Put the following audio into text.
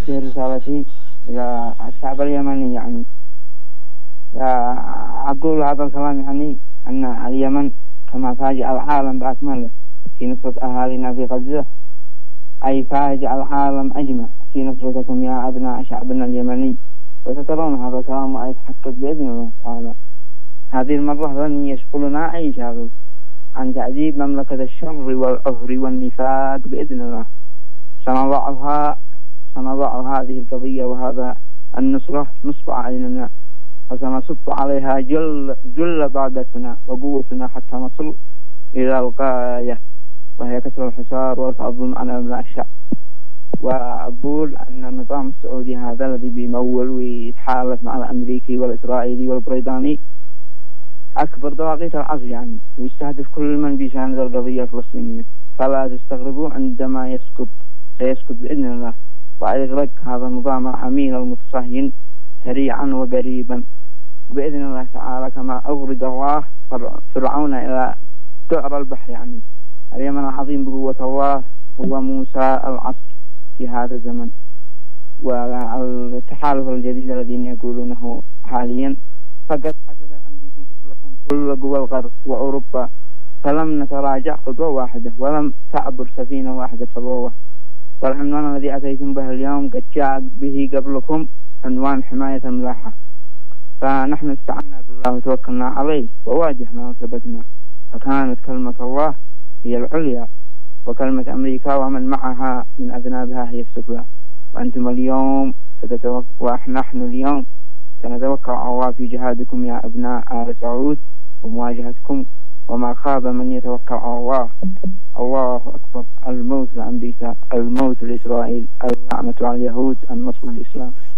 أوجه رسالتي إلى الشعب اليمني يعني. أقول هذا الكلام يعني أن اليمن كما فاجأ العالم بأكمله في نصرة أهالينا في غزة، أي فاجأ العالم أجمع في نصرتكم يا أبناء شعبنا اليمني، وسترون هذا الكلام ويتحقق بإذن الله تعالى. هذه المرة لن يشغلنا أي شاغل عن تعذيب مملكة الشر والعهر والنفاق بإذن الله. سنضع هذه القضية وهذا النصرة نصب أعيننا، وسنصب عليها جل طاقتنا وقوتنا حتى نصل إلى الغاية، وهي كسر الحصار ورفع الظلم عن أبناء الشعب. وأقول أن النظام السعودي هذا الذي بيمول ويتحالف مع الأمريكي والإسرائيلي والبريطاني أكبر طواغيت العصر يعني، ويستهدف كل من بيساند القضية الفلسطينية، فلا تستغربوا عندما سيسقط بإذن الله، ويغرق هذا النظام العميل المتصهين سريعا وقريبا بإذن الله تعالى، كما أغرق الله فرعون إلى قعر البحر يعني. اليمن العظيم بقوة الله هو موسى العصر في هذا الزمن. والتحالف الجديد الذين يقولونه حاليا فقد حسد الأمريكي قبلكم كل قوى الغرب وأوروبا، فلم نتراجع خطوة واحدة ولم تعبر سفينة واحدة فضوة. والعنوان الذي أتيتم به اليوم قد جاء به قبلكم عنوان حماية الملاحة، فنحن استعنا بالله وتوكلنا عليه وواجهنا وثبتنا، فكانت كلمة الله هي العليا، وكلمة أمريكا ومن معها من أذنابها هي السفلى. وأنتم اليوم ونحن اليوم سنتوكل على الله في جهادكم يا أبناء آل سعود ومواجهتكم، وما خاب من يتوكل على الله. الله أكبر. الموت لأمريكا، الموت لإسرائيل، اللعنة على اليهود، النصر للإسلام.